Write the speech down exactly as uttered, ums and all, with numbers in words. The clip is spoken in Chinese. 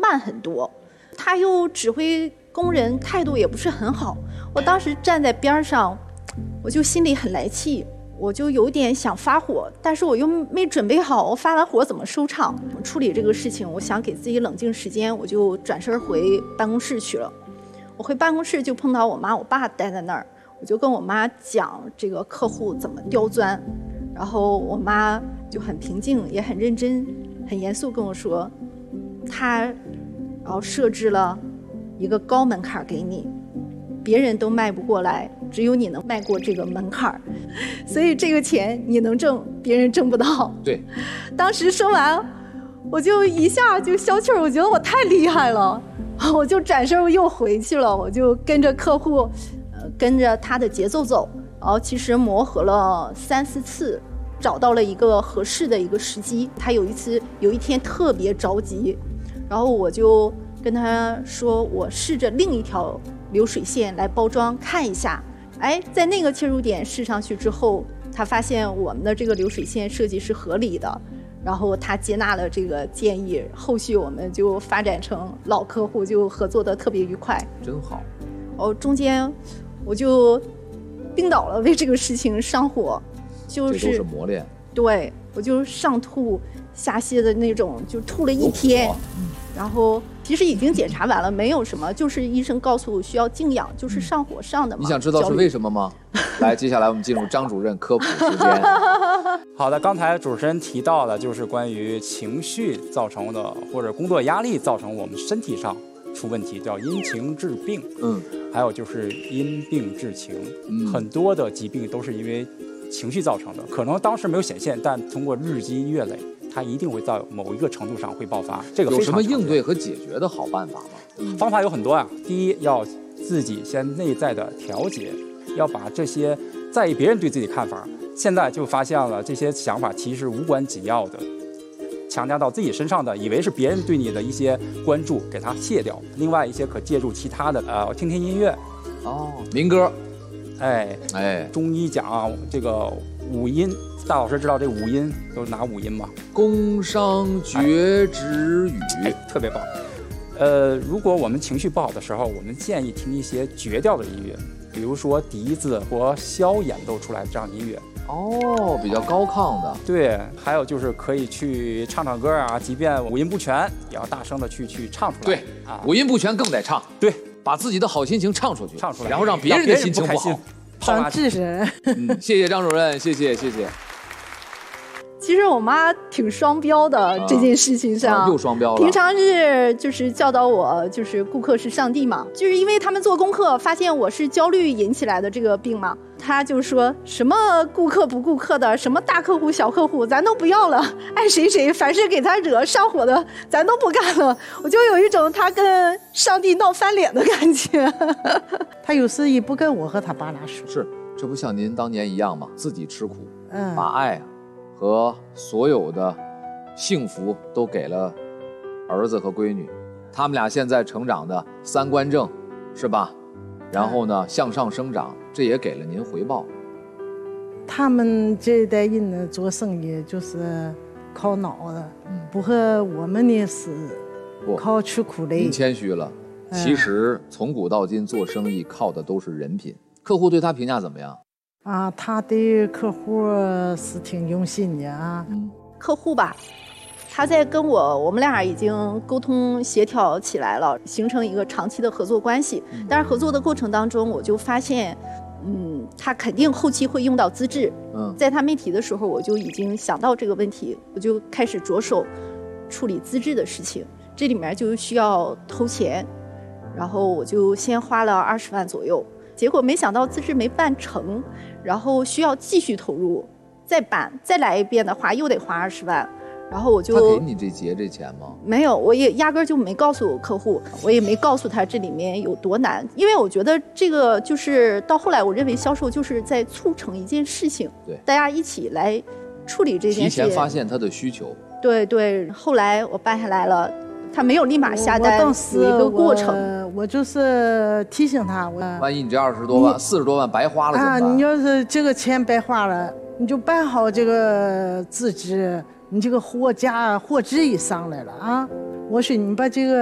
慢很多，他又指挥工人态度也不是很好。我当时站在边上，我就心里很来气，我就有点想发火，但是我又没准备好，我发完火怎么收场？处理这个事情，我想给自己冷静时间，我就转身回办公室去了。我回办公室就碰到我妈我爸待在那儿，我就跟我妈讲这个客户怎么刁钻，然后我妈就很平静也很认真很严肃跟我说，他然后设置了一个高门槛给你，别人都迈不过来，只有你能迈过这个门槛，所以这个钱你能挣，别人挣不到。 对， 当时说完我就一下就消气儿，我觉得我太厉害了，我就转身又回去了，我就跟着客户呃，跟着他的节奏走，然后其实磨合了三四次，找到了一个合适的一个时机。他有一次有一天特别着急，然后我就跟他说，我试着另一条流水线来包装看一下。哎，在那个切入点试上去之后，他发现我们的这个流水线设计是合理的，然后他接纳了这个建议，后续我们就发展成老客户，就合作的特别愉快。 真好。 哦，中间我就病倒了，为这个事情上火，就是这都是磨练。 对，我就上吐下泻的那种，就吐了一天。嗯，然后其实已经检查完了，没有什么，就是医生告诉我需要静养，就是上火上的嘛。 你想知道是为什么吗？来，接下来我们进入张主任科普时间。 好的，刚才主持人提到的就是关于情绪造成的，或者工作压力造成我们身体上出问题，叫因情致病。嗯，还有就是因病致情，嗯，很多的疾病都是因为情绪造成的，可能当时没有显现，但通过日积月累，它一定会在某一个程度上会爆发。这个有什么应对和解决的好办法吗？ 嗯、方法有很多啊。第一，要自己先内在的调节，要把这些在意别人对自己的看法，现在就发现了这些想法其实无关紧要的，强加到自己身上的，以为是别人对你的一些关注，给它卸掉。另外一些可借助其他的，呃，听听音乐， 哦，民歌。 哎哎，中医讲啊，这个五音，大老师知道这五音都是哪五音吗？ 宫商角徵羽， 哎，特别棒。呃，如果我们情绪不好的时候，我们建议听一些绝调的音乐，比如说笛子或箫演奏出来这样的音乐。 哦，比较高亢的。 对，还有就是可以去唱唱歌啊，即便五音不全，也要大声的去去唱出来。 对啊，五音不全更得唱。 对。 把自己的好心情唱出去， 唱出来， 然后让别人的心情不好。 当智人。 嗯，谢谢张主任，谢谢谢谢。 其实我妈挺双标的、啊、这件事情上、 啊、又双标了。 平常是就是教导我，就是顾客是上帝嘛，就是因为他们做功课发现我是焦虑引起来的这个病嘛，他就说什么顾客不顾客的，什么大客户小客户咱都不要了，爱谁谁，凡是给他惹上火的咱都不干了。我就有一种他跟上帝闹翻脸的感觉。 他有时也不跟我和他爸俩说。 是，这不像您当年一样吗？自己吃苦，嗯，把爱和所有的幸福都给了儿子和闺女，他们俩现在成长的三观正，是吧？然后呢，向上生长，这也给了您回报。 他们这一代人呢，做生意就是靠脑的，嗯、不和我们呢是靠吃苦累。 您谦虚了，其实从古到今做生意靠的都是人品。客户对他评价怎么样？ 啊，他对客户是挺用心的啊。 嗯，客户吧，他在跟我，我们俩已经沟通协调起来了，形成一个长期的合作关系。嗯、但是合作的过程当中，我就发现，嗯，他肯定后期会用到资质。嗯，在他没提的时候，我就已经想到这个问题，我就开始着手处理资质的事情。这里面就需要投钱，然后我就先花了二十万左右。结果没想到资质没办成，然后需要继续投入，再办再来一遍的话又得花二十万，然后我就他给你这结这钱吗？ 没有，我也压根就没告诉客户，我也没告诉他这里面有多难，因为我觉得这个就是到后来我认为销售就是在促成一件事情，对，大家一起来处理这件事， 提前发现他的需求。 对对，后来我办下来了。他没有立马下单，有一个过程。 我, 我就是提醒他，我万一你这二十多万、四十多万白花了怎么办？ 啊，你要是这个钱白花了，你就办好这个资质，你这个货价货值一上来了啊！我说你把这个。